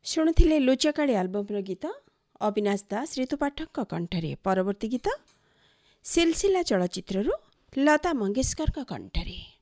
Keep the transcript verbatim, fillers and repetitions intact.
शुणुथिले लुचकाड़ी आल्बमर गीत अविनाश दास ऋतु पाठक कंठरे। परवर्ती गीत सिलसिला चलचित्ररू लता मंगेशकर कंठरे।